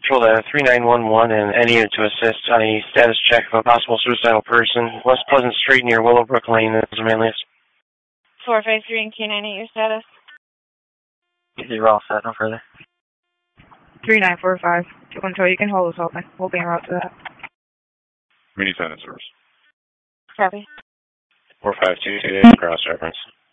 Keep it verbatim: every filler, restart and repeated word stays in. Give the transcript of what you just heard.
Control to three nine one one and any unit to assist on a status check of a possible suicidal person. West Pleasant Street near Willowbrook Lane is the manliest. four five three and K nine eight, your status? You're all set, no further. three nine four five. two one two, you can hold us open. We'll be en route to that. Mini tenant service. Copy. four five two two, cross reference.